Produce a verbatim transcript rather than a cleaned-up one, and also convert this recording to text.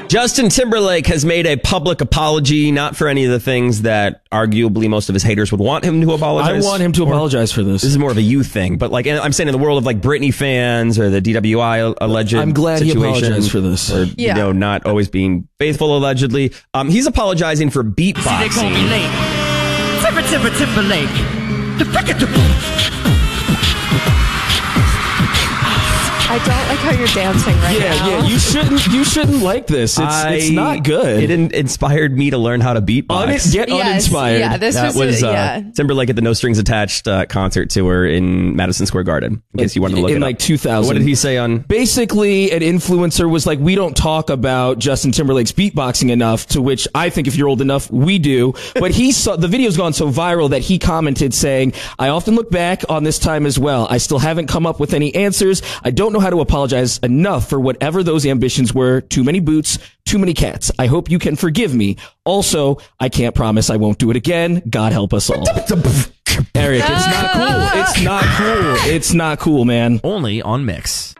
Justin Timberlake has made a public apology, not for any of the things that arguably most of his haters would want him to apologize. I want him to apologize for this. This is more of a you thing, but like I'm saying in the world of like Britney fans or the D W I alleged I'm glad situation, he apologized for this. Or, yeah. you know, not always being faithful allegedly. Um, he's apologizing for beatboxing. See, they call me late. Timber, timber, Timberlake. The frick I don't like how you're dancing right yeah, now. Yeah, you shouldn't. You shouldn't like this. It's, I, it's not good. It in, inspired me to learn how to beatbox. Un- get Yes, uninspired. yeah, this that was, was uh, uh, yeah. Timberlake at the No Strings Attached uh, concert tour in Madison Square Garden. In case you wanted to look in it like up. two thousand. What did he say on? Basically, an influencer was like, "We don't talk about Justin Timberlake's beatboxing enough." To which I think, if you're old enough, we do. But he saw the video's gone so viral that he commented saying, "I often look back on this time as well. I still haven't come up with any answers. I don't know how to apologize enough for whatever those ambitions were. Too many boots, too many cats. I hope you can forgive me. Also, I can't promise I won't do it again. God help us all." Eric, it's not cool. It's not cool. It's not cool, man. Only on Mix.